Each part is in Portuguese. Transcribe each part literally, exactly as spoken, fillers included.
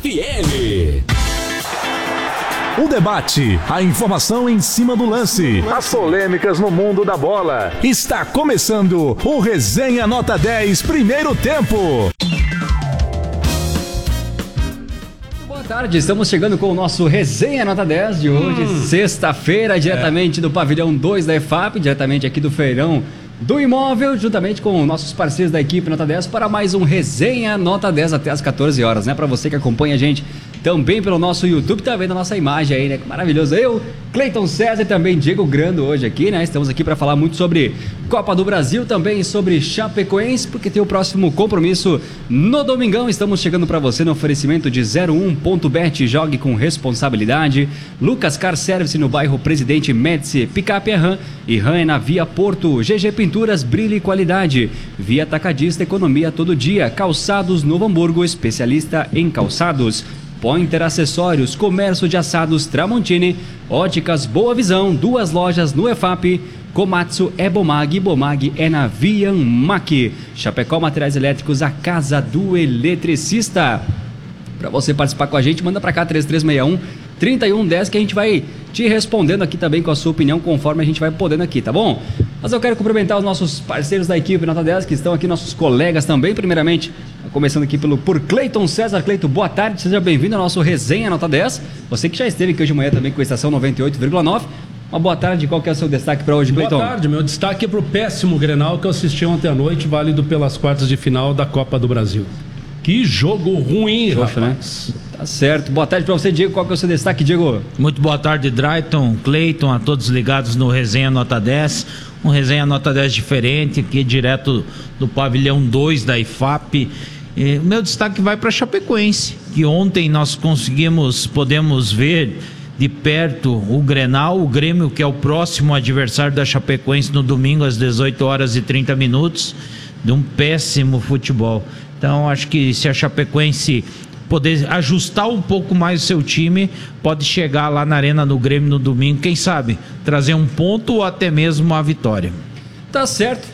F M. O debate, a informação em cima do lance, as polêmicas no mundo da bola. Está começando o Resenha Nota dez, primeiro tempo. Boa tarde, estamos chegando com o nosso Resenha Nota dez de hoje, hum. sexta-feira, diretamente é. do Pavilhão dois da E F A P, diretamente aqui do Feirão do Imóvel, juntamente com nossos parceiros da equipe Nota dez, para mais um Resenha Nota dez até as quatorze horas, né? Para você que acompanha a gente também pelo nosso YouTube, tá vendo a nossa imagem aí, né? Que maravilhoso. Eu, Cleiton César e também Diego Grando hoje aqui, né? Estamos aqui para falar muito sobre Copa do Brasil, também sobre Chapecoense, porque tem o próximo compromisso no domingão. Estamos chegando para você no oferecimento de zero um ponto bet, jogue com responsabilidade. Lucas Car Service no bairro Presidente Médici, Picape é RAM e RAM é na Via Porto. G G Pinturas, brilho e qualidade. Via Atacadista, economia todo dia. Calçados Novo Hamburgo, especialista em calçados. Pointer Acessórios, comércio de assados Tramontini, Óticas Boa Visão, duas lojas no E F A P, Komatsu é Bomag, Bomag é na Vianmac, Chapecó Materiais Elétricos, a casa do eletricista. Para você participar com a gente, manda para cá três três seis um, três um um zero que a gente vai te respondendo aqui também com a sua opinião, conforme a gente vai podendo aqui, tá bom? Mas eu quero cumprimentar os nossos parceiros da equipe Nota dez, que estão aqui, nossos colegas também, primeiramente, começando aqui pelo, por Cleiton César. Cleiton, boa tarde, seja bem-vindo ao nosso Resenha Nota dez. Você que já esteve aqui hoje de manhã também com a estação noventa e oito vírgula nove. Uma boa tarde, qual que é o seu destaque para hoje, Cleiton? Boa tarde, meu destaque é para o péssimo Grenal que eu assisti ontem à noite, válido pelas quartas de final da Copa do Brasil. Que jogo ruim, Poxa, rapaz. Né? Tá certo. Boa tarde pra você, Diego. Qual que é o seu destaque, Diego? Muito boa tarde, Drayton, Cleiton, a todos ligados no Resenha Nota dez. Um Resenha Nota dez diferente, aqui direto do Pavilhão dois da I F A P. E o meu destaque vai para Chapecoense, que ontem nós conseguimos, podemos ver de perto o Grenal, o Grêmio, que é o próximo adversário da Chapecoense no domingo às dezoito horas e trinta minutos, de um péssimo futebol. Então, acho que se a Chapecoense poder ajustar um pouco mais o seu time, pode chegar lá na Arena do Grêmio no domingo, quem sabe, trazer um ponto ou até mesmo uma vitória. Tá certo.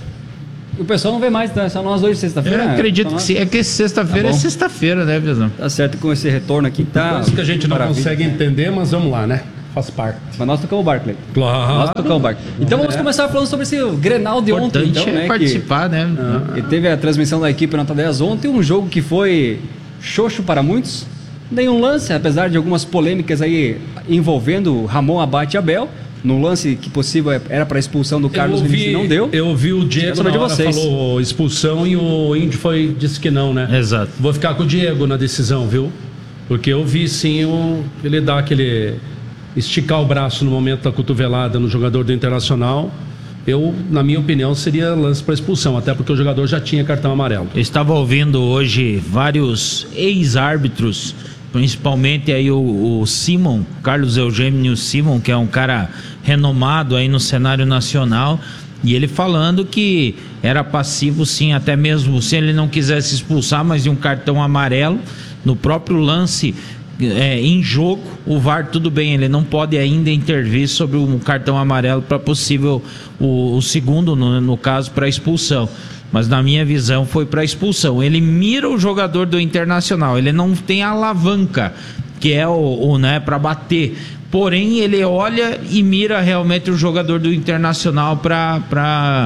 O pessoal não vê mais, tá? Só nós hoje, sexta-feira. Eu acredito então, que sim. É que sexta-feira tá é sexta-feira, né, Visão? Tá certo, com esse retorno aqui, tá... Coisa que a gente não maravilha. consegue entender, mas vamos lá, né? Faz parte. Mas nós tocamos o barco, Cleiton. Claro. Nós tocamos o barco. Então vamos é. começar falando sobre esse Grenal de Importante ontem, então, é né? participar, que, né? Que teve a transmissão da equipe Nota dez ontem, um jogo que foi xoxo para muitos. Nenhum lance, apesar de algumas polêmicas aí envolvendo Ramon Abate e Abel. No lance que possível era para expulsão do Carlos ouvi, Vinícius, não deu. Eu vi o Diego na de hora vocês. falou expulsão e o Índio foi, disse que não, né? Exato. Vou ficar com o Diego na decisão, viu? Porque eu vi sim o, ele dar aquele... esticar o braço no momento da cotovelada no jogador do Internacional. Eu, na minha opinião, seria lance para expulsão, até porque o jogador já tinha cartão amarelo. Eu estava ouvindo hoje vários ex-árbitros, principalmente aí o, o Simon, Carlos Eugênio Simon, que é um cara renomado aí no cenário nacional, e ele falando que era passivo sim, até mesmo se ele não quisesse expulsar, mas de um cartão amarelo, no próprio lance é, em jogo, o V A R tudo bem, ele não pode ainda intervir sobre um cartão amarelo para possível, o, o segundo no, no caso, para expulsão. Mas na minha visão foi para expulsão. Ele mira o jogador do Internacional, ele não tem alavanca, que é o, o né, para bater. Porém, ele olha e mira realmente o jogador do Internacional para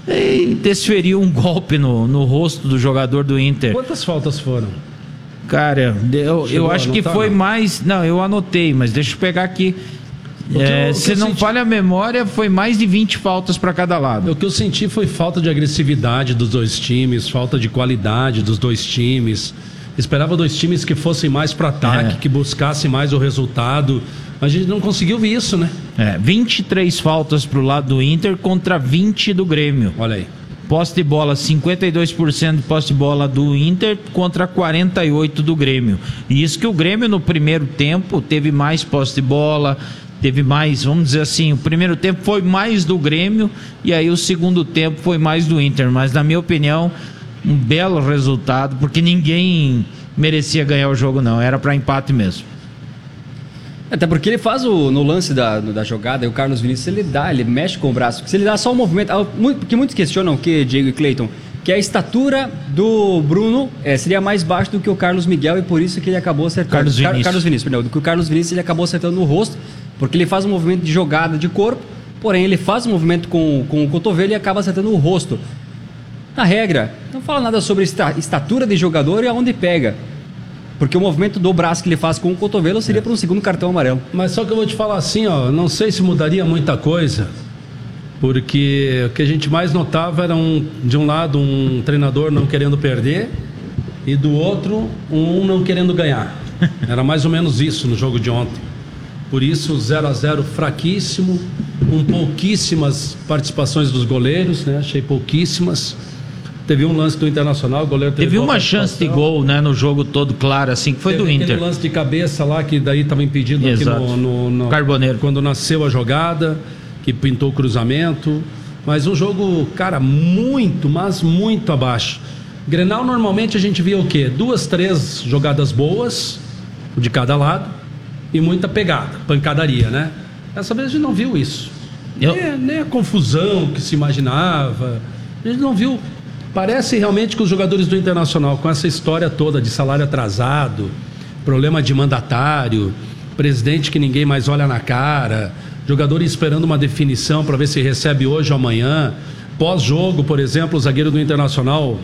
é, desferir um golpe no, no rosto do jogador do Inter. Quantas faltas foram? Cara, eu, eu acho que foi não? mais... Não, eu anotei, mas deixa eu pegar aqui. É, eu, se não senti... falha a memória, foi mais de vinte faltas para cada lado. O que eu senti foi falta de agressividade dos dois times, falta de qualidade dos dois times. Esperava dois times que fossem mais para ataque, é. que buscassem mais o resultado. Mas a gente não conseguiu ver isso, né? É, vinte e três faltas pro lado do Inter contra vinte do Grêmio. Olha aí. Posse de bola, cinquenta e dois por cento de posse de bola do Inter contra quarenta e oito por cento do Grêmio. E isso que o Grêmio no primeiro tempo teve mais posse de bola, teve mais, vamos dizer assim, o primeiro tempo foi mais do Grêmio e aí o segundo tempo foi mais do Inter. Mas na minha opinião, um belo resultado, porque ninguém merecia ganhar o jogo não, era para empate mesmo. Até porque ele faz o, no lance da, da jogada, e o Carlos Vinícius, ele dá, ele mexe com o braço. Se ele dá só um movimento, porque muitos questionam o que, Diego e Cleiton, que a estatura do Bruno é, seria mais baixa do que o Carlos Miguel e por isso que ele acabou acertando. Carlos Vinícius. Car- Carlos Vinícius, perdão. Do que o Carlos Vinícius ele acabou acertando no rosto, porque ele faz um movimento de jogada de corpo, porém ele faz um movimento com, com o cotovelo e acaba acertando o rosto. Na regra, não fala nada sobre esta, estatura de jogador e aonde pega. Porque o movimento do braço que ele faz com o cotovelo seria é. para um segundo cartão amarelo. Mas só que eu vou te falar assim, ó, não sei se mudaria muita coisa, porque o que a gente mais notava era, um, de um lado, um treinador não querendo perder e do outro, um não querendo ganhar. Era mais ou menos isso no jogo de ontem. Por isso, zero a zero fraquíssimo, com pouquíssimas participações dos goleiros, né? Achei pouquíssimas. Teve um lance do Internacional, o goleiro teve, teve uma chance de gol, né, no jogo todo, claro, assim, que foi teve do Inter. Teve lance de cabeça lá, que daí estava impedido aqui no, no, no Carboneiro. Quando nasceu a jogada, que pintou o cruzamento. Mas um jogo, cara, muito, mas muito abaixo. Grenal, normalmente a gente via o quê? Duas, três jogadas boas, de cada lado, e muita pegada, pancadaria, né? Dessa vez a gente não viu isso. Eu... Nem, nem a confusão que se imaginava. A gente não viu. Parece realmente que os jogadores do Internacional, com essa história toda de salário atrasado, problema de mandatário, presidente que ninguém mais olha na cara, jogadores esperando uma definição para ver se recebe hoje ou amanhã, pós-jogo, por exemplo, o zagueiro do Internacional,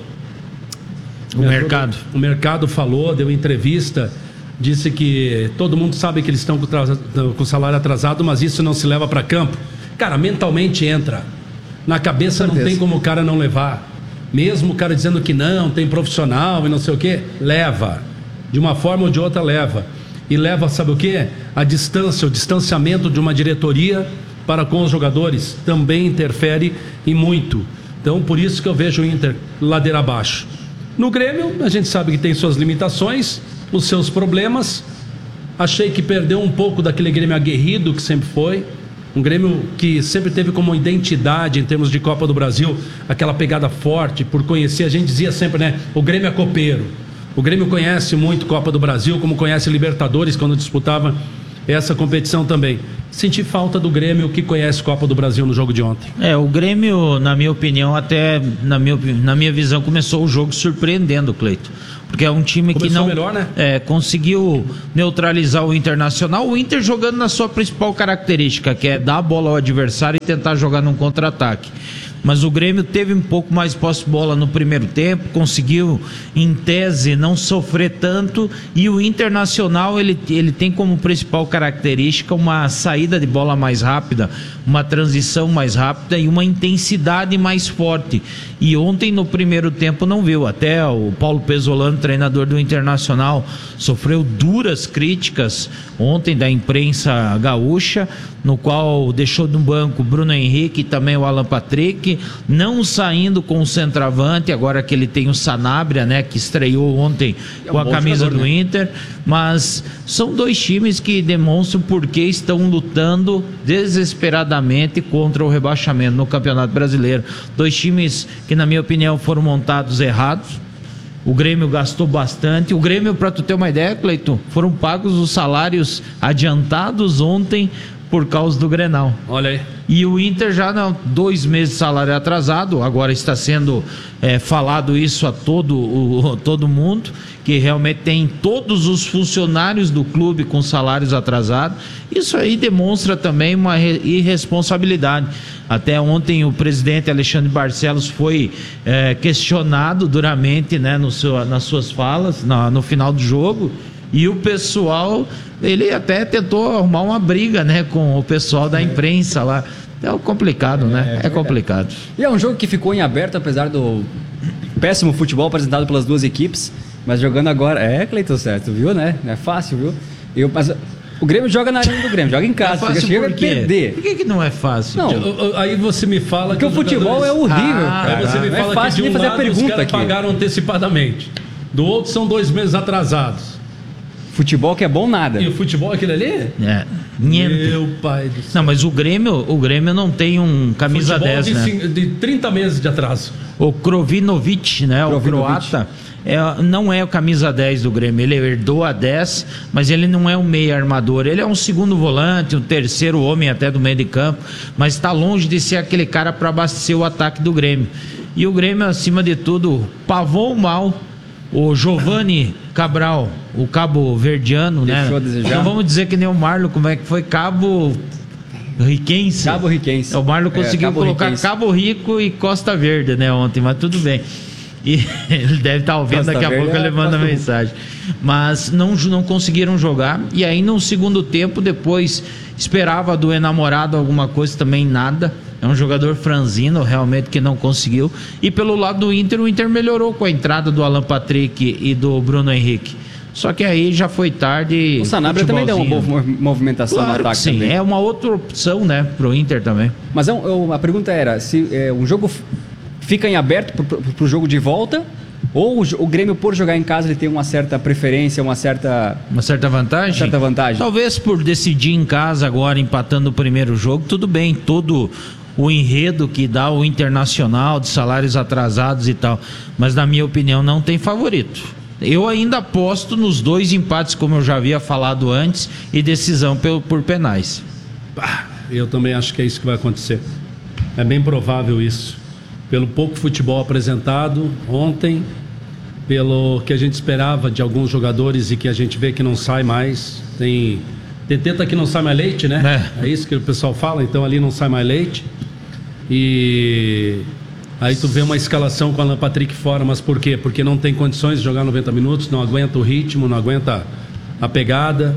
o mercado, o mercado falou, deu entrevista, disse que todo mundo sabe que eles estão com salário atrasado, mas isso não se leva para campo. Cara, mentalmente entra, na cabeça não tem como o cara não levar. Mesmo o cara dizendo que não, tem profissional e não sei o que, leva. De uma forma ou de outra leva. E leva, sabe o que? A distância, o distanciamento de uma diretoria para com os jogadores também interfere e muito. Então, por isso que eu vejo o Inter ladeira abaixo. No Grêmio, a gente sabe que tem suas limitações, os seus problemas. Achei que perdeu um pouco daquele Grêmio aguerrido que sempre foi. Um Grêmio que sempre teve como identidade em termos de Copa do Brasil aquela pegada forte, por conhecer, a gente dizia sempre, né? O Grêmio é copeiro. O Grêmio conhece muito Copa do Brasil, como conhece Libertadores quando disputava essa competição também. Senti falta do Grêmio que conhece Copa do Brasil no jogo de ontem. É, o Grêmio, na minha opinião, até na minha, na minha visão, começou o jogo surpreendendo, Cleito. Porque é um time Começou que não melhor, né? é, conseguiu neutralizar o Internacional. O Inter jogando na sua principal característica, que é dar a bola ao adversário e tentar jogar num contra-ataque. Mas o Grêmio teve um pouco mais de posse de bola no primeiro tempo, conseguiu, em tese, não sofrer tanto, e o Internacional, ele, ele tem como principal característica uma saída de bola mais rápida, uma transição mais rápida e uma intensidade mais forte. E ontem, no primeiro tempo, não viu. Até o Paulo Pesolano, treinador do Internacional, sofreu duras críticas ontem da imprensa gaúcha, no qual deixou no banco Bruno Henrique e também o Alan Patrick, não saindo com o centroavante, agora que ele tem o Sanabria, né, que estreou ontem é um com a camisa jogador, do né? Inter, mas são dois times que demonstram por que estão lutando desesperadamente contra o rebaixamento no Campeonato Brasileiro. Dois times que, na minha opinião, foram montados errados. O Grêmio gastou bastante. O Grêmio, para tu ter uma ideia, Cleiton, foram pagos os salários adiantados ontem por causa do Grenal. Olha aí. E o Inter já não, dois meses de salário atrasado, agora está sendo é, falado isso a todo, o, todo mundo, que realmente tem todos os funcionários do clube com salários atrasados. Isso aí demonstra também uma re, irresponsabilidade. Até ontem o presidente Alexandre Barcelos foi é, questionado duramente, né, no seu, nas suas falas, na, no final do jogo, e o pessoal, ele até tentou arrumar uma briga, né, com o pessoal da imprensa lá. É complicado, né? É, é complicado. E é um jogo que ficou em aberto, apesar do péssimo futebol apresentado pelas duas equipes, mas jogando agora... É, Cleiton, certo, viu, né? Não é fácil, viu? Eu, mas o Grêmio joga na arena do Grêmio, joga em casa, é chega a perder. Por que, que não é fácil? Não, aí você me fala porque que o futebol jogadores... é horrível, ah, cara. Aí você me não fala é fácil que de um nem fazer lado a pergunta os caras aqui. pagaram antecipadamente, do outro são dois meses atrasados. Futebol que é bom nada. E o futebol aquele ali? É. Niente. Meu pai do céu. Não, mas o Grêmio, o Grêmio não tem um camisa futebol dez, de, né? de trinta meses de atraso. O Krovinovic, né? Krovinovic. O croata, é, não é o camisa dez do Grêmio. Ele herdou a dez, mas ele não é um meio armador. Ele é um segundo volante, um terceiro homem até do meio de campo, mas está longe de ser aquele cara para abastecer o ataque do Grêmio. E o Grêmio, acima de tudo, pavou mal. O Giovanni Cabral, o cabo verdiano, Deixou né? a desejar. Então vamos dizer que nem o Marlon, como é que foi? Cabo Riquense. Cabo Riquense. O Marlon conseguiu É, Cabo colocar Riquense. Cabo Rico e Costa Verde, né, ontem, mas tudo bem. E ele deve estar ouvindo, Costa daqui a Verde pouco é ele manda Costa mensagem. Mas não, não conseguiram jogar. E aí no segundo tempo, depois esperava do enamorado alguma coisa, também nada. É um jogador franzino, realmente, que não conseguiu. E pelo lado do Inter, o Inter melhorou com a entrada do Alan Patrick e do Bruno Henrique. Só que aí já foi tarde. O Sanabria também deu uma boa mov- movimentação Claro no que ataque sim, também. é uma outra opção, né, pro Inter também. Mas é um- a pergunta era, se é, um jogo f- fica em aberto pro, pro, pro jogo de volta, ou o, jo- o Grêmio, por jogar em casa, ele tem uma certa preferência, uma certa... Uma certa vantagem? Uma certa vantagem. Talvez por decidir em casa agora, empatando o primeiro jogo, tudo bem, todo o enredo que dá o Internacional de salários atrasados e tal, mas na minha opinião não tem favorito. Eu ainda aposto nos dois empates, como eu já havia falado antes, e decisão por, por penais. Pá, eu também acho que é isso que vai acontecer. É bem provável isso. Pelo pouco futebol apresentado ontem, pelo que a gente esperava de alguns jogadores e que a gente vê que não sai mais. Tem, tem teta que não sai mais leite, né? É. é isso que o pessoal fala, então ali não sai mais leite. E aí tu vê uma escalação com o Alan Patrick fora, mas por quê? Porque não tem condições de jogar noventa minutos, não aguenta o ritmo, não aguenta a pegada.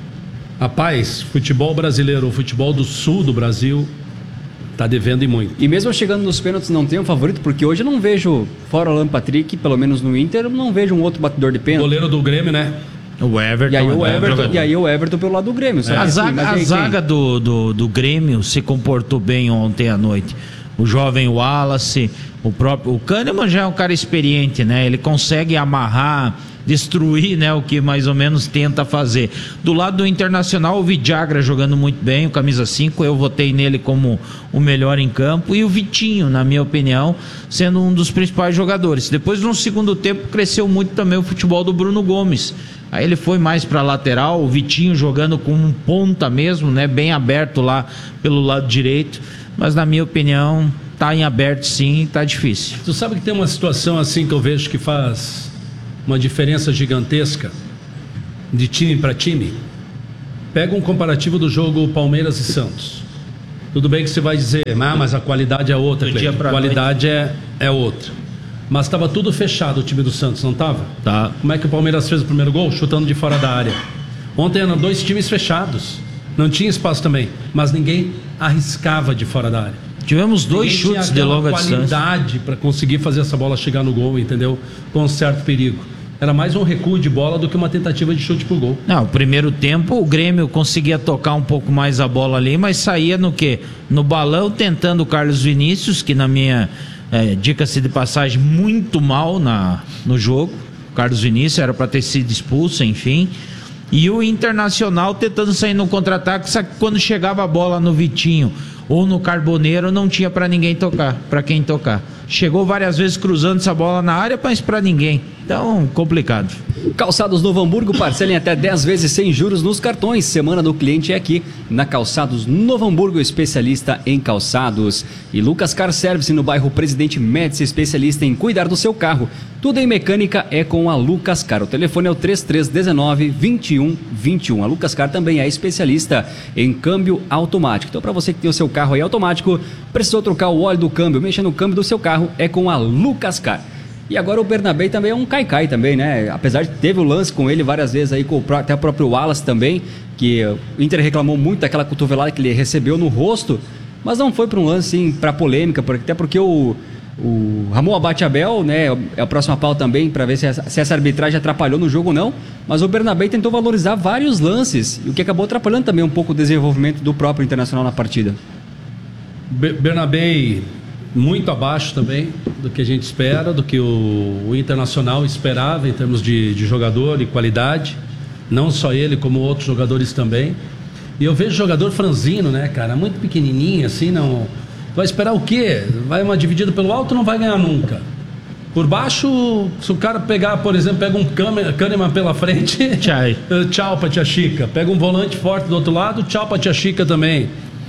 Rapaz, futebol brasileiro, o futebol do sul do Brasil tá devendo e muito. E mesmo chegando nos pênaltis não tem um favorito, porque hoje eu não vejo, fora o Alan Patrick, pelo menos no Inter, eu não vejo um outro batedor de pênalti. Goleiro do Grêmio, né? O Everton. E aí o é Everton, jogador. e aí o Everton pelo lado do Grêmio. Só A que, assim, zaga, mas a aí zaga quem? do, do, do Grêmio se comportou bem ontem à noite. O jovem Wallace, o próprio. O Kahneman já é um cara experiente, né? Ele consegue amarrar, destruir, né? O que mais ou menos tenta fazer. Do lado do Internacional, o Vidagra jogando muito bem, o camisa cinco. Eu votei nele como o melhor em campo. E o Vitinho, na minha opinião, sendo um dos principais jogadores. Depois, no segundo tempo, cresceu muito também o futebol do Bruno Gomes. Aí ele foi mais para lateral, o Vitinho jogando com um ponta mesmo, né? Bem aberto lá pelo lado direito. Mas na minha opinião, tá em aberto sim, tá difícil. Tu sabe que tem uma situação assim que eu vejo que faz uma diferença gigantesca de time para time? Pega um comparativo do jogo Palmeiras e Santos. Tudo bem que você vai dizer, ah, mas a qualidade é outra, Do dia Cleiton. pra A qualidade é, é outra. Mas estava tudo fechado o time do Santos, não estava? Tá. Como é que o Palmeiras fez o primeiro gol? Chutando de fora da área. Ontem eram dois times fechados. Não tinha espaço também, mas ninguém arriscava de fora da área. Tivemos dois Ninguém chutes tinha de aquela longa distância. qualidade para conseguir fazer essa bola chegar no gol, entendeu? Com um certo perigo. Era mais um recuo de bola do que uma tentativa de chute pro gol. Não, o primeiro tempo o Grêmio conseguia tocar um pouco mais a bola ali, mas saía no quê? No balão, tentando o Carlos Vinícius, que na minha é, dica-se de passagem, muito mal na, no jogo. O Carlos Vinícius era para ter sido expulso, enfim. E o Internacional tentando sair no contra-ataque, só que quando chegava a bola no Vitinho ou no Carboneiro, não tinha para ninguém tocar, para quem tocar. Chegou várias vezes cruzando essa bola na área, mas para ninguém. Então, complicado. Calçados Novo Hamburgo, parcelem até dez vezes sem juros nos cartões. Semana do cliente é aqui na Calçados Novo Hamburgo, especialista em calçados. E Lucas Car Service no bairro Presidente Médici, especialista em cuidar do seu carro. Tudo em mecânica é com a Lucas Car. O telefone é o três três um nove, dois um dois um. A Lucas Car também é especialista em câmbio automático. Então, para você que tem o seu carro aí automático, precisou trocar o óleo do câmbio, mexer no câmbio do seu carro, é com a Lucas Car. E agora o Bernabé também é um caicai também, né? Apesar de teve o lance com ele várias vezes aí, com o, até o próprio Wallace também, que o Inter reclamou muito daquela cotovelada que ele recebeu no rosto, mas não foi para um lance assim, para polêmica, até porque o, o Ramon Abate Abel, né, é a próxima pauta também, para ver se essa, se essa arbitragem atrapalhou no jogo ou não, mas o Bernabé tentou valorizar vários lances, o que acabou atrapalhando também um pouco o desenvolvimento do próprio Internacional na partida. Bernabé muito abaixo também do que a gente espera, do que o, o Internacional esperava em termos de, de jogador e qualidade. Não só ele, como outros jogadores também. E eu vejo jogador franzino, né, cara? Muito pequenininho, assim, não... Vai esperar o quê? Vai uma dividida pelo alto, não vai ganhar nunca. Por baixo, se o cara pegar, por exemplo, pega um Kahneman pela frente... Tchau. Tchau pra tia Chica. Pega um volante forte do outro lado, tchau pra tia Chica também.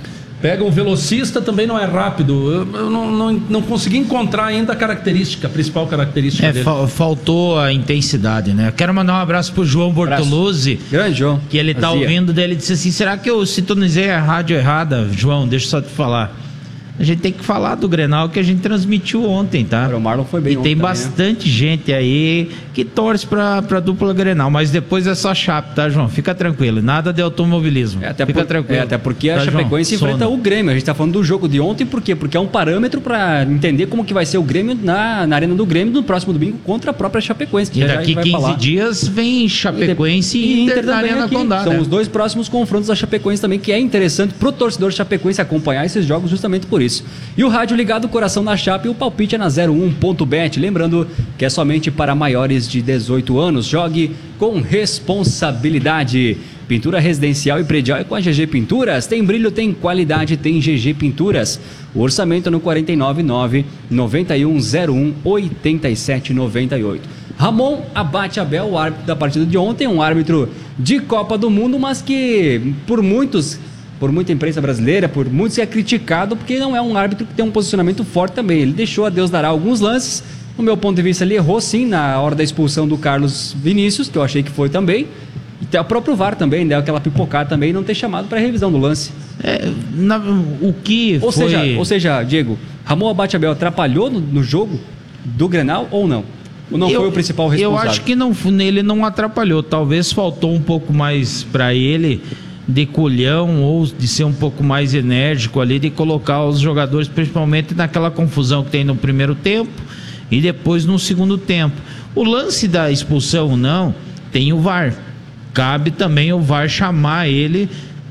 Pega um velocista, também não é rápido. Eu, eu não, não, não consegui encontrar ainda a característica, a principal característica é, dele. Fa- faltou a intensidade, né? Quero mandar um abraço pro João Bortoluzzi. Grande João. Que ele tá Fazia. ouvindo dele. Ele disse assim: será que eu sintonizei a rádio errada? João, deixa eu só te falar. A gente tem que falar do Grenal que a gente transmitiu ontem, tá? O Marlon foi bem E ontem tem também, bastante, né, gente aí que torce pra, pra dupla Grenal, mas depois é só chape, tá, João? Fica tranquilo, nada de automobilismo. É, até, Fica por, tranquilo. é, até porque a Tá, Chapecoense João? enfrenta Sono. o Grêmio. A gente tá falando do jogo de ontem, por quê? Porque é um parâmetro para entender como que vai ser o Grêmio na, na Arena do Grêmio no próximo domingo contra a própria Chapecoense. Que E já já a daqui gente vai quinze falar. dias vem Chapecoense e Inter, na também Arena aqui. Condá, São né? os dois próximos confrontos da Chapecoense também, que é interessante pro torcedor Chapecoense acompanhar esses jogos justamente por isso. E o rádio ligado, coração na Chape, e o palpite é na zero um ponto bet. Lembrando que é somente para maiores de dezoito anos. Jogue com responsabilidade. Pintura residencial e predial é com a G G Pinturas. Tem brilho, tem qualidade, tem G G Pinturas. O orçamento é no quatro nove nove, nove um zero um, oito sete nove oito. Ramon Abate Abel, o árbitro da partida de ontem, um árbitro de Copa do Mundo, mas que por muitos, por muita imprensa brasileira, por muitos é criticado porque não é um árbitro que tem um posicionamento forte também. Ele deixou a Deus dará alguns lances. No meu ponto de vista, ele errou sim na hora da expulsão do Carlos Vinícius, que eu achei que foi também. E até o próprio V A R também, deu aquela pipocada também, não ter chamado para revisão do lance. É, na- o que Ou, foi... seja, ou seja, Diego, Ramon Abate Abel atrapalhou no, no jogo do Grenal ou não? Ou não eu, foi o principal responsável? Eu acho que não, nele não atrapalhou. Talvez faltou um pouco mais para ele de culhão ou de ser um pouco mais enérgico ali, de colocar os jogadores principalmente naquela confusão que tem no primeiro tempo e depois no segundo tempo. O lance da expulsão não, tem o V A R. Cabe também o V A R chamar ele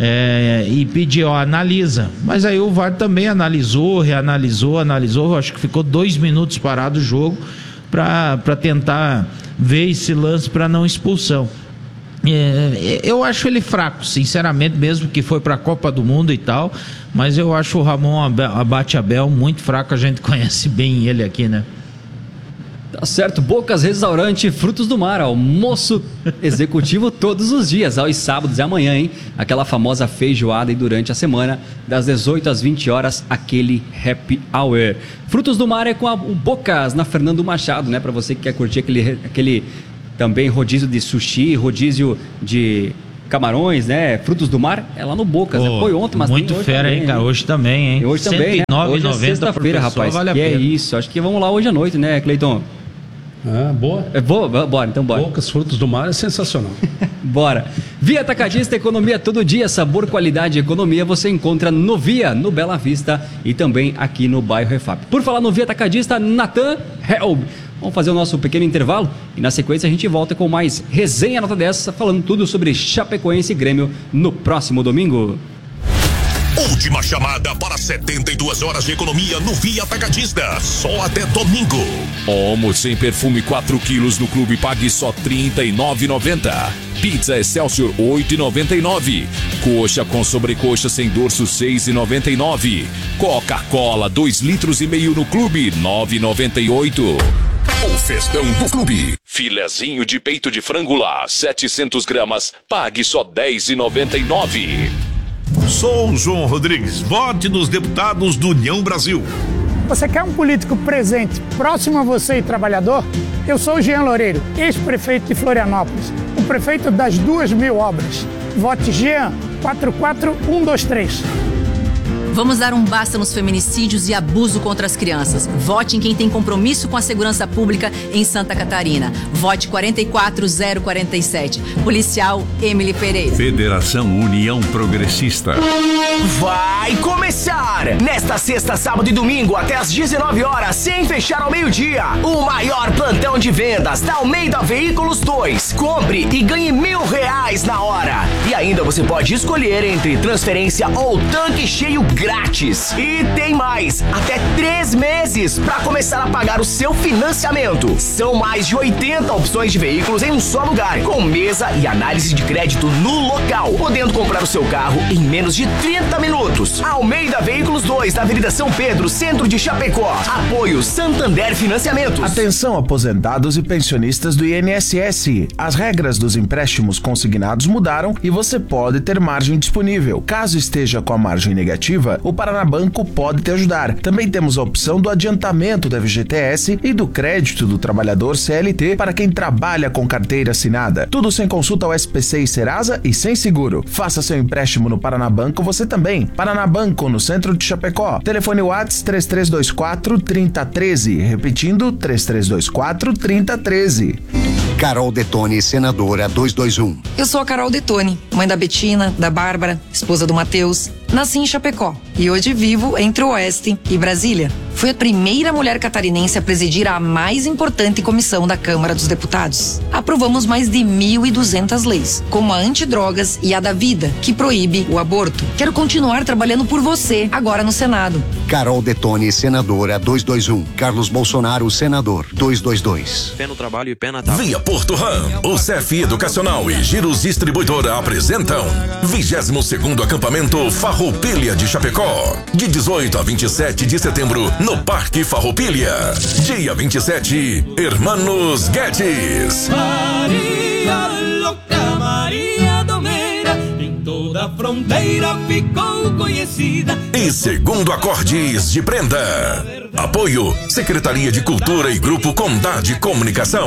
é, e pedir, ó, analisa. Mas aí o V A R também analisou, reanalisou, analisou. Acho que ficou dois minutos parado o jogo para tentar ver esse lance para não expulsão. É, eu acho ele fraco, sinceramente, mesmo que foi para a Copa do Mundo e tal, mas eu acho o Ramon Abate Abel muito fraco. A gente conhece bem ele aqui, né? Tá certo, Bocas Restaurante Frutos do Mar, almoço executivo todos os dias, aos sábados e amanhã, hein? Aquela famosa feijoada e durante a semana, das dezoito às vinte horas, aquele happy hour. Frutos do Mar é com a, o Bocas, na Fernando Machado, né? Pra você que quer curtir aquele, aquele também rodízio de sushi, rodízio de camarões, né? Frutos do Mar, é lá no Bocas. Oh, Foi ontem, mas muito tem hoje fera, também, hein, cara? Hoje também, hein? E hoje também, né? Hoje é sexta-feira, rapaz. Vale a que é pena. isso, acho que vamos lá hoje à noite, né, Cleiton? Ah, boa. É, vou, bora, então bora. Bocas, Frutos do Mar é sensacional. Bora. Via Atacadista, economia todo dia, sabor, qualidade e economia você encontra no Via, no Bela Vista e também aqui no bairro Refap. Por falar no Via Atacadista, Natan Helb. Vamos fazer o nosso pequeno intervalo e na sequência a gente volta com mais resenha nota dez, falando tudo sobre Chapecoense e Grêmio no próximo domingo. Última chamada para setenta e duas horas de economia no Via Atacadista. Só até domingo. Omo sem perfume quatro quilos no clube, pague só trinta e nove reais e noventa centavos. Pizza Excelsior oito reais e noventa e nove centavos. Coxa com sobrecoxa sem dorso seis reais e noventa e nove centavos. Coca-Cola dois litros e meio no clube nove reais e noventa e oito centavos. O festão do clube. Filezinho de peito de frango lá, setecentos gramas, pague só dez reais e noventa e nove centavos. Sou o João Rodrigues. Vote nos deputados do União Brasil. Você quer um político presente, próximo a você e trabalhador? Eu sou o Jean Loureiro, ex-prefeito de Florianópolis, o prefeito das duas mil obras. Vote Jean quatro quatro um dois três. Vamos dar um basta nos feminicídios e abuso contra as crianças. Vote em quem tem compromisso com a segurança pública em Santa Catarina. Vote quatro quatro zero quatro sete. Policial Emily Pereira. Federação União Progressista. Vai começar! Nesta sexta, sábado e domingo, até às dezenove horas, sem fechar ao meio-dia, o maior plantão de vendas da Almeida Veículos dois. Compre e ganhe mil reais na hora. E ainda você pode escolher entre transferência ou tanque cheio grátis. E tem mais, até três meses para começar a pagar o seu financiamento. São mais de oitenta opções de veículos em um só lugar, com mesa e análise de crédito no local, podendo comprar o seu carro em menos de trinta minutos. Almeida Veículos dois, na Avenida São Pedro, centro de Chapecó. Apoio Santander Financiamentos. Atenção, aposentados e pensionistas do I N S S. As regras dos empréstimos consignados mudaram e você você pode ter margem disponível. Caso esteja com a margem negativa, o Paraná Banco pode te ajudar. Também temos a opção do adiantamento da F G T S e do crédito do trabalhador C L T para quem trabalha com carteira assinada. Tudo sem consulta ao S P C e Serasa e sem seguro. Faça seu empréstimo no Paraná Banco você também. Paraná Banco, no centro de Chapecó. Telefone WhatsApp três três dois quatro, três zero um três. Repetindo, três três dois quatro, três zero um três. Carol Detone, senadora duzentos e vinte e um. Eu sou a Carol Detone, mãe da Betina, da Bárbara, esposa do Matheus. Nasci em Chapecó e hoje vivo entre o Oeste e Brasília. Fui a primeira mulher catarinense a presidir a mais importante comissão da Câmara dos Deputados. Aprovamos mais de mil e duzentas leis, como a antidrogas e a da vida, que proíbe o aborto. Quero continuar trabalhando por você, agora no Senado. Carol Detone, senadora duzentos e vinte e um. Carlos Bolsonaro, senador duzentos e vinte e dois. Pé no trabalho e pé na tábua. Via Porto Ram, o C F Educacional e Giros Distribuidora apresentam vigésimo segundo acampamento Farroupilha de Chapecó, de dezoito a vinte e sete de setembro, no Parque Farroupilha. Dia vinte e sete, Hermanos Guedes. Maria louca, Maria domeira, em toda a fronteira ficou conhecida. E segundo acordes de prenda. Apoio Secretaria de Cultura e Grupo Condade Comunicação.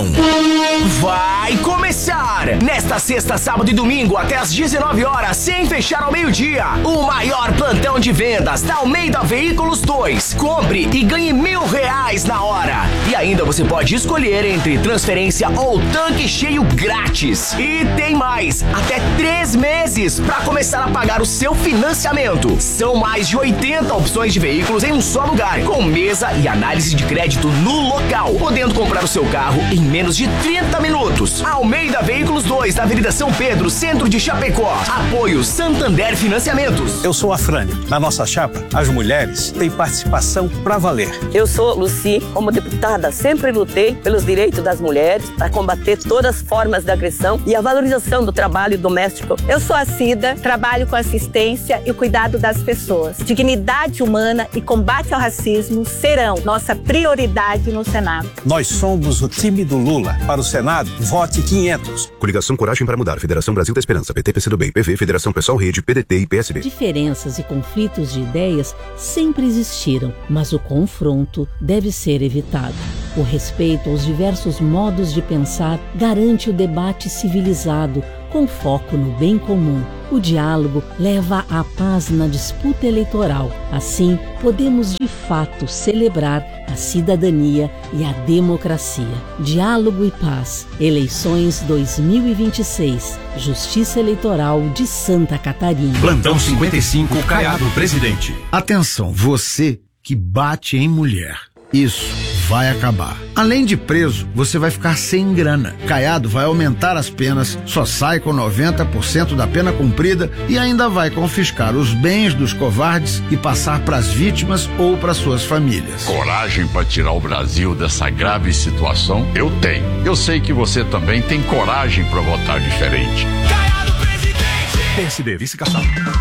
Vai começar! Nesta sexta, sábado e domingo, até às dezenove horas, sem fechar ao meio-dia, o maior plantão de vendas da Almeida Veículos dois. Compre e ganhe mil reais na hora. E ainda você pode escolher entre transferência ou tanque cheio grátis. E tem mais, até três meses para começar a pagar o seu financiamento. São mais de oitenta opções de veículos em um só lugar, com mesa e análise de crédito no local, podendo comprar o seu carro em menos de trinta minutos. Almeida Veículos dois, na Avenida São Pedro, centro de Chapecó. Apoio Santander Financiamentos. Eu sou a Frânia. Na nossa chapa, as mulheres têm participação pra valer. Eu sou Luci. Como deputada, sempre lutei pelos direitos das mulheres, para combater todas as formas de agressão e a valorização do trabalho doméstico. Eu sou a Cida, trabalho com assistência e cuidado das pessoas. Dignidade humana e combate ao racismo serão nossa prioridade no Senado. Nós somos o time do Lula. Para o Senado, vote quinhentos. Coligação Coragem para Mudar, Federação Brasil da Esperança, P T, P C do Bem, P V, Federação Pessoal Rede, P D T e P S B. Diferenças e conflitos de ideias sempre existiram, mas o confronto deve ser evitado. O respeito aos diversos modos de pensar garante o debate civilizado, com foco no bem comum. O diálogo leva à paz na disputa eleitoral. Assim, podemos de fato celebrar a cidadania e a democracia. Diálogo e paz. Eleições dois mil e vinte e seis. Justiça Eleitoral de Santa Catarina. Plantão cinquenta e cinco, Caiado, presidente. Atenção, você que bate em mulher. Isso vai acabar. Além de preso, você vai ficar sem grana. Caiado vai aumentar as penas, só sai com noventa por cento da pena cumprida e ainda vai confiscar os bens dos covardes e passar para as vítimas ou para suas famílias. Coragem para tirar o Brasil dessa grave situação? Eu tenho. Eu sei que você também tem coragem para votar diferente. Caiado, presidente! P S D, vice-caçado.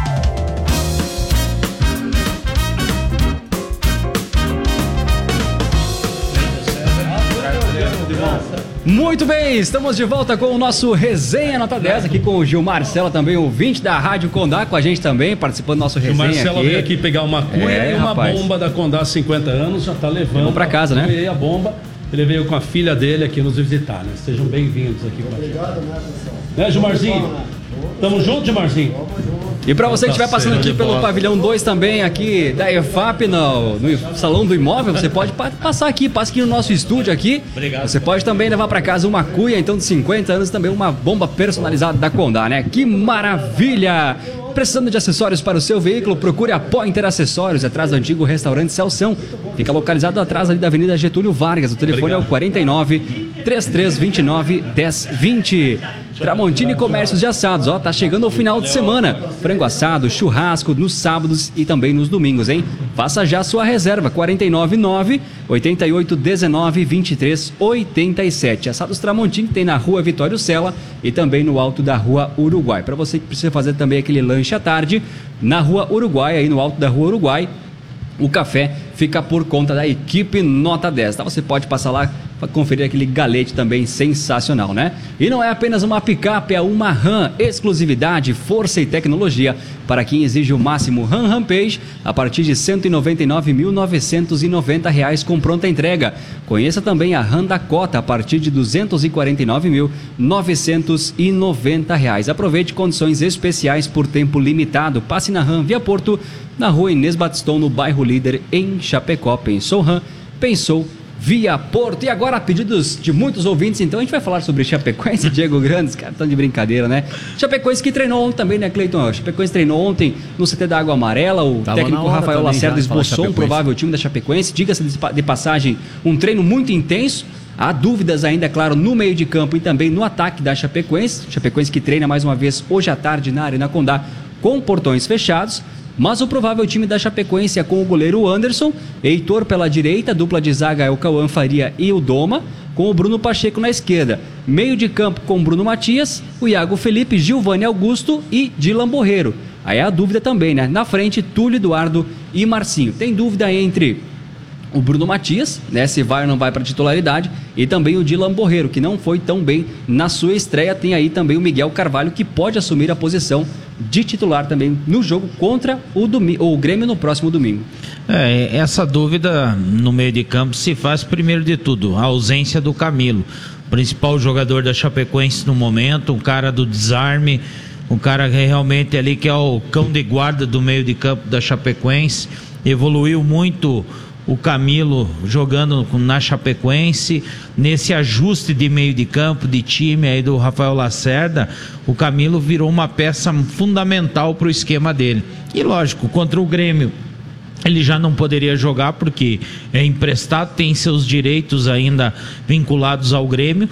Muito bem, estamos de volta com o nosso Resenha Nota dez, aqui com o Gil Marcelo, também ouvinte da Rádio Condá, com a gente também, participando do nosso Resenha. O Marcelo aqui. veio aqui pegar uma cuia é, e uma rapaz. bomba da Condá cinquenta anos, já tá levando. Vamos pra casa, né? E a bomba, ele veio com a filha dele aqui nos visitar, né? Sejam bem-vindos aqui. Obrigado, né, pessoal? Né, Gilmarzinho? Tamo junto, Gilmarzinho? E para você que estiver passando aqui pelo Pavilhão dois também, aqui da E F A P, no, no Salão do Imóvel, você pode passar aqui, passa aqui no nosso estúdio aqui. Obrigado. Você pode também levar para casa uma cuia, então de cinquenta anos, também uma bomba personalizada da Condá, né? Que maravilha! Precisando de acessórios para o seu veículo, procure a Pointer Acessórios, atrás do antigo restaurante Celção. Fica localizado atrás ali da Avenida Getúlio Vargas. O telefone Obrigado. é o quarenta e nove, trinta e três vinte e nove, dez vinte. Tramontini Comércios de Assados, ó, tá chegando ao final de semana. Frango assado, churrasco nos sábados e também nos domingos, hein? Faça já a sua reserva, quarenta e nove, nove, oitenta e oito, dezenove, vinte e três, oitenta e sete. Assados Tramontini tem na Rua Vitório Sela e também no alto da Rua Uruguai. Para você que precisa fazer também aquele lanche à tarde, na Rua Uruguai, aí no alto da Rua Uruguai, o café fica por conta da equipe Nota dez, tá? Você pode passar lá para conferir aquele galete também sensacional, né? E não é apenas uma picape, é uma Ram, exclusividade, força e tecnologia para quem exige o máximo. Ram Rampage a partir de cento e noventa e nove mil novecentos e noventa reais com pronta entrega. Conheça também a Ram Dakota a partir de duzentos e quarenta e nove mil novecentos e noventa reais. Aproveite condições especiais por tempo limitado. Passe na Ram Via Porto, na rua Inês Batistão, no bairro Líder, em Chapecó. Pensou Ram? Pensou Via Porto. E agora, a pedidos de muitos ouvintes, então a gente vai falar sobre Chapecoense. Diego Grandes, cara, tão de brincadeira, né? Chapecoense que treinou ontem também, né, Cleiton? Chapecoense treinou ontem no C T da Água Amarela. O Tava técnico Rafael Lacerda esboçou um provável time da Chapecoense. Diga-se de passagem, um treino muito intenso. Há dúvidas ainda, é claro, no meio de campo e também no ataque da Chapecoense. Chapecoense que treina mais uma vez hoje à tarde na Arena Condá com portões fechados. Mas o provável time da Chapecoense é com o goleiro Anderson, Heitor pela direita, dupla de zaga é o Cauã Faria e o Doma, com o Bruno Pacheco na esquerda. Meio de campo com Bruno Matias, o Iago Felipe, Gilvani Augusto e Dilan Borreiro. Aí é a dúvida também, né? Na frente, Túlio Eduardo e Marcinho. Tem dúvida entre o Bruno Matias, né, se vai ou não vai para titularidade, e também o Dilan Borreiro, que não foi tão bem na sua estreia. Tem aí também o Miguel Carvalho, que pode assumir a posição de titular também no jogo contra o, domi- o Grêmio no próximo domingo. É, essa dúvida no meio de campo se faz primeiro de tudo, a ausência do Camilo, principal jogador da Chapecoense no momento, um cara do desarme, um cara que realmente ali que é o cão de guarda do meio de campo da Chapecoense. Evoluiu muito o Camilo jogando na Chapecoense, nesse ajuste de meio de campo, de time aí do Rafael Lacerda, o Camilo virou uma peça fundamental para o esquema dele. E lógico, contra o Grêmio, ele já não poderia jogar porque é emprestado, tem seus direitos ainda vinculados ao Grêmio,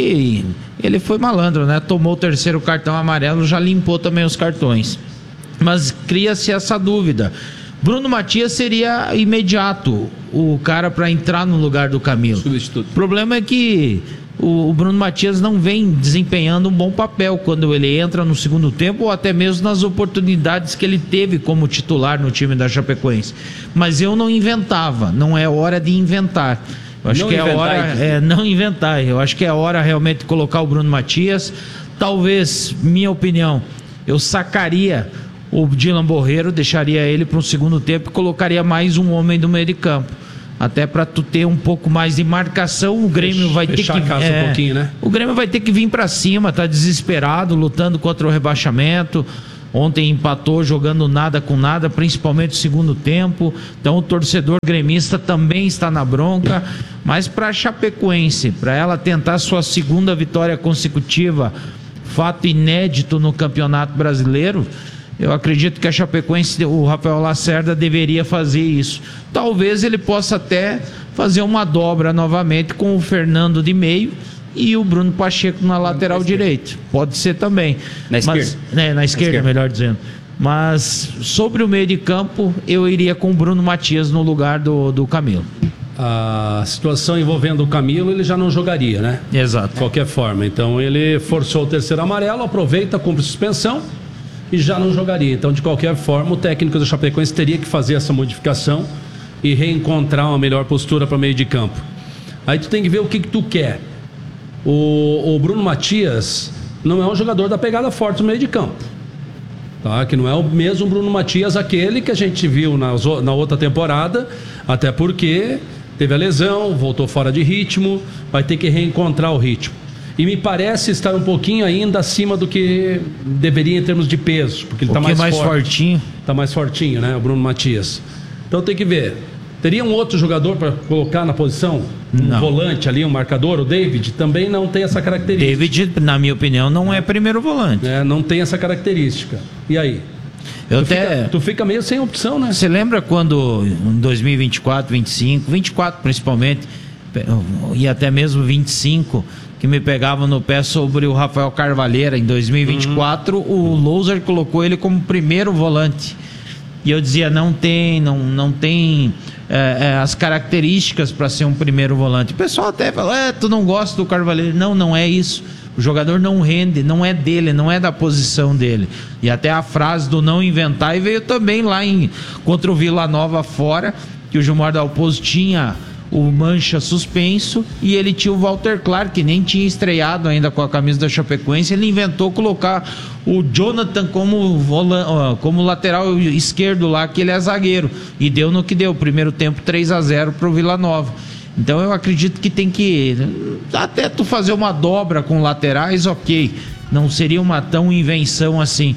e ele foi malandro, né? Tomou o terceiro cartão amarelo, já limpou também os cartões. Mas cria-se essa dúvida. Bruno Matias seria imediato o cara para entrar no lugar do Camilo. Substituto. O problema é que o, o Bruno Matias não vem desempenhando um bom papel quando ele entra no segundo tempo, ou até mesmo nas oportunidades que ele teve como titular no time da Chapecoense. Mas eu não inventava, não é hora de inventar. Eu acho não que é hora é, não inventar. Eu acho que é hora realmente de colocar o Bruno Matias. Talvez, minha opinião, eu sacaria o Dilan Borreiro, deixaria ele para um segundo tempo e colocaria mais um homem do meio de campo, até para tu ter um pouco mais de marcação. O Grêmio vai ter que a casa é, um pouquinho, né? O Grêmio vai ter que vir para cima, tá desesperado, lutando contra o rebaixamento. Ontem empatou jogando nada com nada, principalmente no segundo tempo. Então o torcedor gremista também está na bronca. Mas para a Chapecoense, para ela tentar sua segunda vitória consecutiva, fato inédito no Campeonato Brasileiro, eu acredito que a Chapecoense, o Rafael Lacerda deveria fazer isso. Talvez ele possa até fazer uma dobra novamente com o Fernando de meio e o Bruno Pacheco na lateral direito. Pode ser também. Na esquerda. Mas, né, na esquerda, na esquerda, melhor dizendo. Mas sobre o meio de campo, eu iria com o Bruno Matias no lugar do, do Camilo. A situação envolvendo o Camilo, ele já não jogaria, né? Exato. De qualquer forma. Então ele forçou o terceiro amarelo, aproveita, cumpre suspensão e já não jogaria. Então, de qualquer forma, o técnico do Chapecoense teria que fazer essa modificação e reencontrar uma melhor postura para meio de campo. Aí tu tem que ver o que, que tu quer. O, o Bruno Matias não é um jogador da pegada forte no meio de campo, tá? Que não é o mesmo Bruno Matias aquele que a gente viu na, na outra temporada, até porque teve a lesão, voltou fora de ritmo, vai ter que reencontrar o ritmo. E me parece estar um pouquinho ainda acima do que deveria em termos de peso, porque ele está mais, mais forte. fortinho. Está mais fortinho, né, o Bruno Matias. Então tem que ver. Teria um outro jogador para colocar na posição? Um não. volante ali, um marcador? O David também não tem essa característica. David, na minha opinião, não é primeiro volante. É, não tem essa característica. E aí? Eu tu, até... fica, tu fica meio sem opção, né? Você lembra quando em dois mil e vinte e quatro, vinte e cinco, vinte e quatro principalmente, e até mesmo vinte e cinco, que me pegavam no pé sobre o Rafael Carvalheira em dois mil e vinte e quatro, uhum. O Louser colocou ele como primeiro volante. E eu dizia, não tem, não, não tem é, é, as características para ser um primeiro volante. O pessoal até fala, é, tu não gosta do Carvalheira. Não, não é isso. O jogador não rende, não é dele, não é da posição dele. E até a frase do não inventar, e veio também lá em, contra o Vila Nova fora, que o Gilmar Dalpozo tinha o Mancha suspenso, e ele tinha o Walter Clark, que nem tinha estreado ainda com a camisa da Chapecoense. Ele inventou colocar o Jonathan como, volan- como lateral esquerdo lá, que ele é zagueiro, e deu no que deu, primeiro tempo três a zero pro Vila Nova. Então eu acredito que tem que até tu fazer uma dobra com laterais, ok, não seria uma tão invenção assim,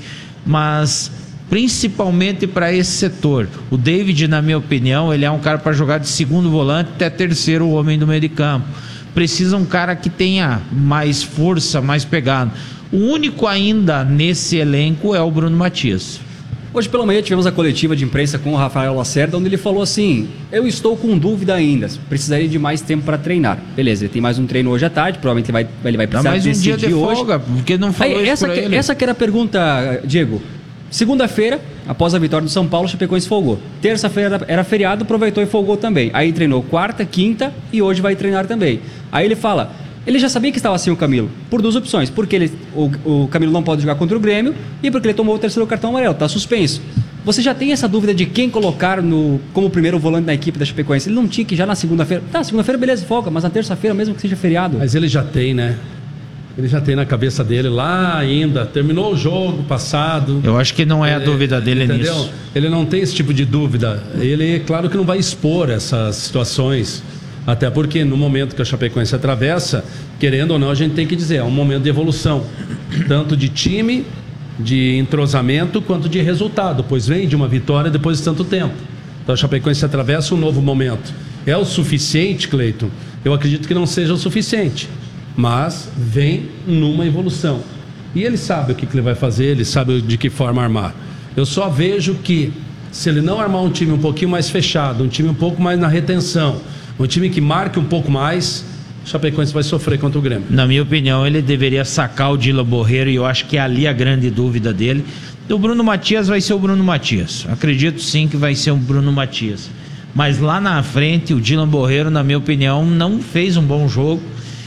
mas principalmente para esse setor. O David, na minha opinião, ele é um cara para jogar de segundo volante até terceiro homem do meio de campo. Precisa um cara que tenha mais força, mais pegada. O único ainda nesse elenco é o Bruno Matias. Hoje pela manhã tivemos a coletiva de imprensa com o Rafael Lacerda, onde ele falou assim: eu estou com dúvida ainda, precisaria de mais tempo para treinar. Beleza, ele tem mais um treino hoje à tarde, provavelmente ele vai, ele vai precisar mais um decidir dia de hoje. folga, porque não falou Aí, isso essa, pra que, ele. essa que era a pergunta, Diego. Segunda-feira, após a vitória do São Paulo, o Chapecoense folgou. Terça-feira era, era feriado, aproveitou e folgou também. Aí treinou quarta, quinta e hoje vai treinar também. Aí ele fala, ele já sabia que estava sem o Camilo, por duas opções. Porque ele, o, o Camilo não pode jogar contra o Grêmio e porque ele tomou o terceiro cartão amarelo, está suspenso. Você já tem essa dúvida de quem colocar no, como primeiro volante na equipe da Chapecoense? Ele não tinha que já na segunda-feira... Tá, segunda-feira beleza, folga, mas na terça-feira mesmo que seja feriado. Mas ele já tem, né? Ele já tem na cabeça dele lá ainda, terminou o jogo passado. Eu acho que não é a ele, dúvida dele entendeu? nisso. Ele não tem esse tipo de dúvida. Ele, claro que não vai expor essas situações, até porque no momento que a Chapecoense atravessa, querendo ou não, a gente tem que dizer, é um momento de evolução, tanto de time, de entrosamento, quanto de resultado, pois vem de uma vitória depois de tanto tempo. Então a Chapecoense atravessa um novo momento. É o suficiente, Cleiton? Eu acredito que não seja o suficiente, mas vem numa evolução. E ele sabe o que, que ele vai fazer, ele sabe de que forma armar. Eu só vejo que, se ele não armar um time um pouquinho mais fechado, um time um pouco mais na retenção, um time que marque um pouco mais, o Chapecoense vai sofrer contra o Grêmio. Na minha opinião, ele deveria sacar o Dylan Borreiro, e eu acho que é ali a grande dúvida dele. O Bruno Matias vai ser o Bruno Matias. Acredito sim que vai ser o Bruno Matias. Mas lá na frente, o Dylan Borreiro, na minha opinião, não fez um bom jogo.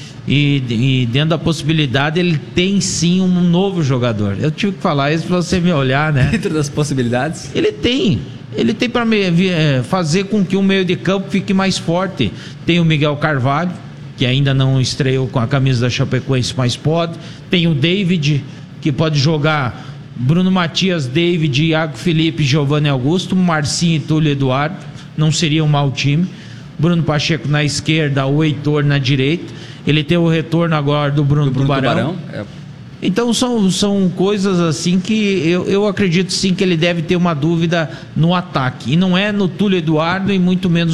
E, e dentro da possibilidade, ele tem sim um novo jogador. Eu tive que falar isso para você me olhar, né? Dentro das possibilidades? Ele tem. Ele tem para fazer com que o meio de campo fique mais forte. Tem o Miguel Carvalho, que ainda não estreou com a camisa da Chapecoense, mas pode. Tem o David, que pode jogar Bruno Matias, David, Iago Felipe, Giovanni Augusto, Marcinho e Túlio Eduardo. Não seria um mau time. Bruno Pacheco na esquerda, o Heitor na direita. Ele tem o retorno agora do Bruno, do Bruno Tubarão. Tubarão. É. Então são, são coisas assim que eu, eu acredito sim que ele deve ter uma dúvida no ataque. E não é no Túlio Eduardo e muito menos